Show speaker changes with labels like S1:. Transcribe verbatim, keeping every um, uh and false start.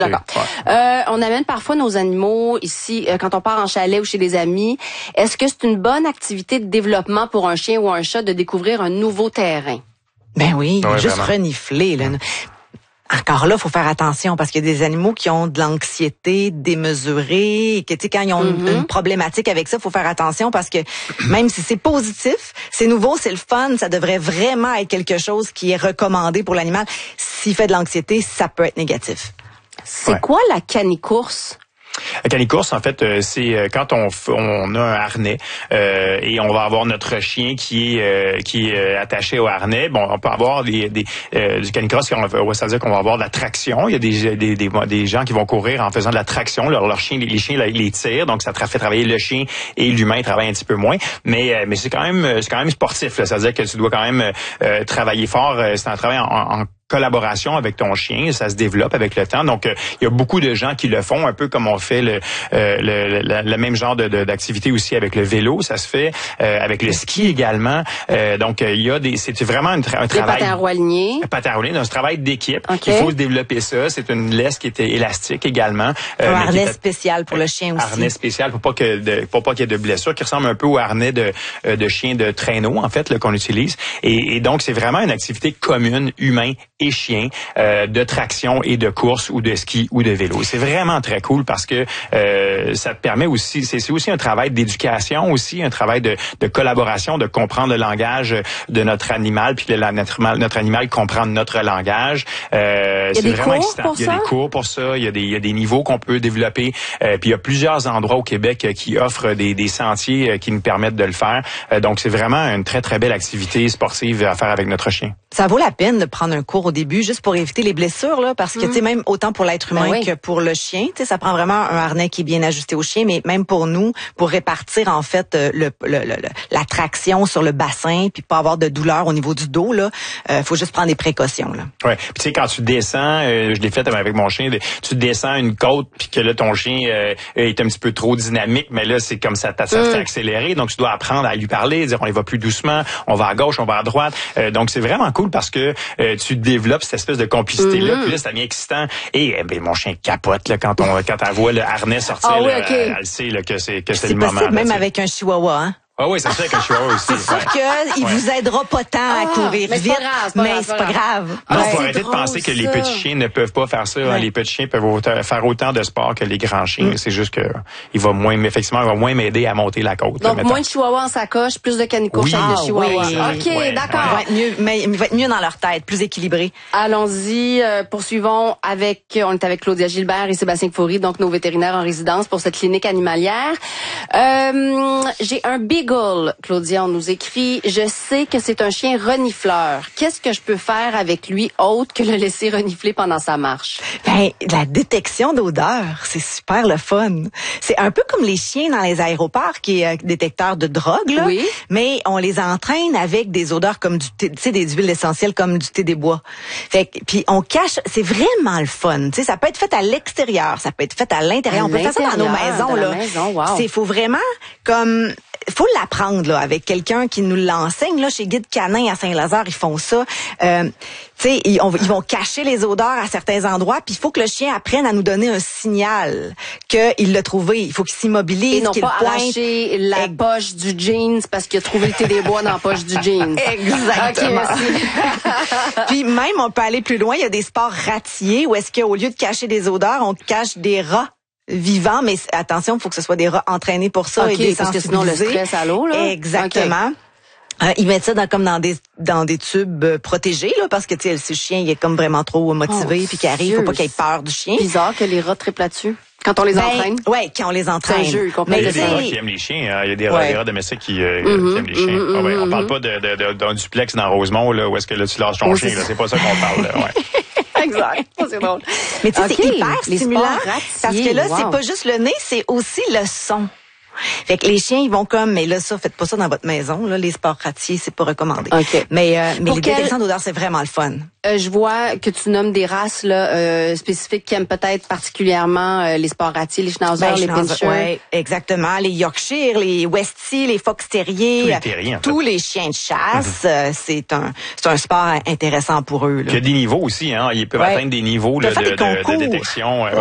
S1: D'accord. Ouais. Euh, on amène parfois nos animaux ici, euh, quand on part en chalet ou chez des amis. Est-ce que c'est une bonne activité de développement pour un chien ou un chat de découvrir un nouveau terrain?
S2: Ben oui,
S3: ouais,
S2: juste
S3: vraiment.
S2: renifler, là. Encore là, faut faire attention parce qu'il y a des animaux qui ont de l'anxiété démesurée et que, tu sais, quand ils ont mm-hmm. une, une problématique avec ça, faut faire attention parce que même si c'est positif, c'est nouveau, c'est le fun, ça devrait vraiment être quelque chose qui est recommandé pour l'animal. S'il fait de l'anxiété, ça peut être négatif.
S1: C'est ouais. quoi la canicourse?
S3: La canicourse, en fait, euh, c'est euh, quand on on a un harnais euh, et on va avoir notre chien qui est euh, qui est euh, attaché au harnais. Bon, on peut avoir des, des euh, du canicross, c'est-à-dire qu'on va avoir de la traction. Il y a des des des, des gens qui vont courir en faisant de la traction. Leur, leur chien, les chiens, ils les tirent, donc ça fait travailler le chien et l'humain travaille un petit peu moins. Mais euh, mais c'est quand même c'est quand même sportif. Là. C'est-à-dire que tu dois quand même euh, travailler fort. C'est un travail en, en collaboration avec ton chien, ça se développe avec le temps. Donc, il euh, y a beaucoup de gens qui le font, un peu comme on fait le, euh, le, le, le même genre de, de, d'activité aussi avec le vélo. Ça se fait euh, avec le ski également. Euh, donc, il euh, y a des, c'est vraiment un, tra- un travail.
S1: Les patins roulés.
S3: Patins roulés, c'est un travail d'équipe.
S1: Okay.
S3: Il faut se développer ça. C'est une laisse qui était élastique également.
S2: Euh, un harnais fait, spécial pour le chien aussi.
S3: Harnais spécial pour pas que de, pour pas qu'il y ait de blessures, qui ressemble un peu au harnais de, de chien de traîneau en fait là, qu'on utilise. Et, et donc, c'est vraiment une activité commune, humain et chien. Euh, de traction et de course ou de ski ou de vélo. C'est vraiment très cool parce que euh, ça te permet aussi, c'est, c'est aussi un travail d'éducation aussi, un travail de, de collaboration, de comprendre le langage de notre animal, puis que la, notre, notre animal comprend notre langage. Euh, c'est vraiment excitant. Il y a des cours pour ça, il y a des, il y a des niveaux qu'on peut développer. Euh, puis il y a plusieurs endroits au Québec euh, qui offrent des, des sentiers euh, qui nous permettent de le faire. Euh, donc c'est vraiment une très très belle activité sportive à faire avec notre chien.
S2: Ça vaut la peine de prendre un cours au début juste pour éviter les blessures là, parce que mmh. tu sais même autant pour l'être humain ben oui. que pour le chien, tu sais ça prend vraiment un harnais qui est bien ajusté au chien, mais même pour nous pour répartir en fait le, le, le, le la traction sur le bassin puis pas avoir de douleur au niveau du dos là, euh, faut juste prendre des précautions là.
S3: Ouais, puis tu sais quand tu descends, euh, je l'ai fait avec mon chien, tu descends une côte puis que là ton chien euh, est un petit peu trop dynamique, mais là c'est comme ça ça mmh. fait accélérer, donc tu dois apprendre à lui parler, dire on y va plus doucement, on va à gauche, on va à droite. Euh, donc c'est vraiment cool parce que euh, tu développes cette espèce de complicité là, mm-hmm. puis là ça devient excitant et eh, ben mon chien capote là quand on quand elle voit le harnais sortir,
S1: ah,
S3: là,
S1: oui, okay.
S3: elle, elle sait là, que c'est que c'est,
S2: c'est
S3: le moment.
S2: C'est possible même
S3: là,
S2: avec un chihuahua hein.
S3: Ah oui, c'est ça qu'un chihuahua aussi.
S2: C'est sûr
S3: ouais.
S2: qu'il
S3: ouais.
S2: vous aidera pas tant
S1: ah,
S2: à courir
S1: mais
S2: vite,
S1: c'est pas grave,
S2: mais
S1: grave,
S2: c'est pas grave.
S3: Non,
S2: ouais.
S3: faut arrêter de penser que
S1: ça.
S3: les petits chiens ne peuvent pas faire ça. Ouais. Les petits chiens peuvent autant, faire autant de sport que les grands chiens. Mm. C'est juste que il va moins, effectivement, il va moins m'aider à monter la côte.
S1: Donc
S3: là,
S1: moins de chihuahua en sacoche, plus de canicourse
S3: oui.
S1: avec de chihuahua.
S2: Oui.
S1: Ok,
S3: ouais.
S1: d'accord.
S2: Il va être mieux, mais il va être mieux dans leur tête, plus équilibré.
S1: Allons-y, euh, poursuivons avec, on est avec Claudia Gilbert et Sébastien Foury, donc nos vétérinaires en résidence pour cette clinique animalière. Euh, j'ai un beagle, Claudia, on nous écrit. Je sais que c'est un chien renifleur. Qu'est-ce que je peux faire avec lui autre que le laisser renifler pendant sa marche?
S2: Ben, la détection d'odeur, c'est super le fun. C'est un peu comme les chiens dans les aéroports qui est détecteur de drogue, là.
S1: Oui.
S2: Mais on les entraîne avec des odeurs comme du thé, tu sais, des huiles essentielles comme du thé des bois. Fait que, puis on cache, c'est vraiment le fun. Tu sais, ça peut être fait à l'extérieur, ça peut être fait à l'intérieur.
S1: À
S2: on peut faire ça dans nos maisons, là.
S1: Maison, wow.
S2: C'est, faut vraiment comme faut l'apprendre là avec quelqu'un qui nous l'enseigne là chez Guide Canin à Saint-Lazare, ils font ça. Euh, tu sais, ils, ils vont cacher les odeurs à certains endroits, puis il faut que le chien apprenne à nous donner un signal qu'il l'a trouvé. Il faut qu'il s'immobilise,
S1: et non
S2: qu'il
S1: pas
S2: pointe.
S1: arracher la Ex- poche du jeans parce qu'il a trouvé le thé des bois dans la poche du jeans.
S2: Exactement. Okay, puis même on peut aller plus loin. Il y a des sports ratiers où est-ce qu'au lieu de cacher des odeurs, on cache des rats vivants, mais attention, il faut que ce soit des rats entraînés pour ça
S1: okay,
S2: et des
S1: parce que sinon le stress à l'eau là.
S2: Exactement. Okay. Euh, ils mettent ça dans, comme dans des dans des tubes euh, protégés là, parce que tu sais si le chien il est comme vraiment trop motivé oh, puis qu'il arrive, faut pas qu'il ait peur du chien.
S1: Bizarre que les rats trippent là-dessus. Quand on les
S2: ben,
S1: entraîne.
S2: Ouais, quand on les entraîne.
S3: Mais il y a des rats qui aiment les chiens. Hein. Il y a des rats, ouais. des rats domestiques qui, euh, mm-hmm, qui aiment les chiens. Mm-hmm, ah ouais, on parle pas de, de, de, d'un duplex dans Rosemont là où est-ce que là tu lâches ton oh, chien. Là. C'est pas ça qu'on parle. Là. Ouais.
S1: Exact. C'est drôle.
S2: Mais tu sais, okay. c'est hyper
S1: les
S2: stimulant
S1: ratiers,
S2: parce que là,
S1: wow.
S2: c'est pas juste le nez, c'est aussi le son. Fait que les chiens, ils vont comme, mais là, ça, faites pas ça dans votre maison. Là, les sports ratiers, c'est pas recommandé.
S1: Okay.
S2: Mais, euh, mais
S1: Pour
S2: les
S1: quel...
S2: détections d'odeur, c'est vraiment le fun.
S1: Euh, je vois que tu nommes des races là euh, spécifiques qui aiment peut-être particulièrement euh, les sports ratiers, les schnauzers, ben, les pinschers.
S2: Oui, exactement. Les Yorkshire, les Westie, les Fox terriers,
S3: tous les, terriers, en
S2: tous
S3: fait.
S2: les chiens de chasse. Mm-hmm. C'est un c'est un sport intéressant pour eux. Là.
S3: Il y a des niveaux aussi, hein. Ils peuvent ouais. atteindre des niveaux là, de, de, de détection.